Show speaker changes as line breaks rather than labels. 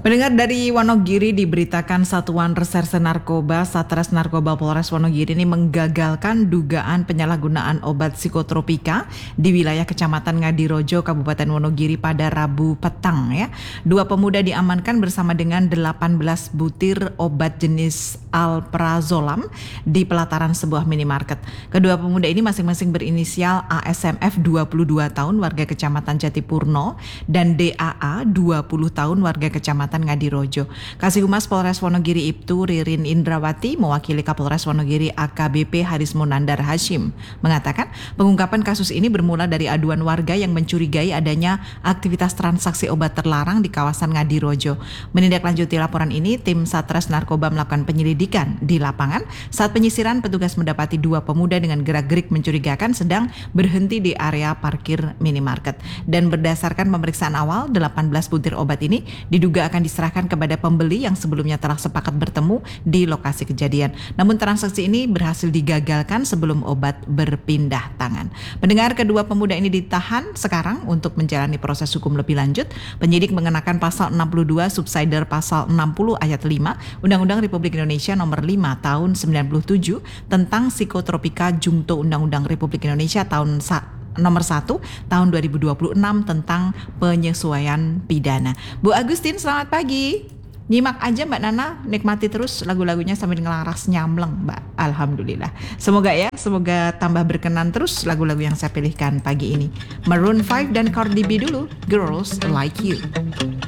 Pendengar dari Wonogiri diberitakan Satuan Reserse Narkoba Satres Narkoba Polres Wonogiri ini menggagalkan dugaan penyalahgunaan obat psikotropika di wilayah Kecamatan Ngadirojo, Kabupaten Wonogiri pada Rabu petang ya. Dua pemuda diamankan bersama dengan 18 butir obat jenis alprazolam di pelataran sebuah minimarket. Kedua pemuda ini masing-masing berinisial ASMF 22 tahun warga Kecamatan Jatipurno dan DAA 20 tahun warga Kecamatan Ngadirojo. Kasih Humas Polres Wonogiri Ibtu Ririn Indrawati mewakili Kapolres Wonogiri AKBP Haris Munandar Hashim mengatakan pengungkapan kasus ini bermula dari aduan warga yang mencurigai adanya aktivitas transaksi obat terlarang di kawasan Ngadirojo. Menindaklanjuti laporan ini, tim Satres Narkoba melakukan penyelidikan di lapangan. Saat penyisiran, petugas mendapati dua pemuda dengan gerak-gerik mencurigakan sedang berhenti di area parkir minimarket. Dan berdasarkan pemeriksaan awal, 18 butir obat ini diduga akan diserahkan kepada pembeli yang sebelumnya telah sepakat bertemu di lokasi kejadian. Namun transaksi ini berhasil digagalkan sebelum obat berpindah tangan. Pendengar, kedua pemuda ini ditahan sekarang untuk menjalani proses hukum lebih lanjut. Penyidik mengenakan pasal 62 subsider pasal 60 ayat 5 Undang-Undang Republik Indonesia nomor 5 tahun 97 tentang psikotropika Jungto Undang-Undang Republik Indonesia nomor 1 tahun 2026 tentang penyesuaian pidana. Bu Agustin, selamat pagi. Nyimak aja Mbak Nana, nikmati terus lagu-lagunya sambil ngelaras nyamleng Mbak. Alhamdulillah. Semoga tambah berkenan terus lagu-lagu yang saya pilihkan pagi ini. Maroon 5 dan Cardi B dulu, Girls Like You.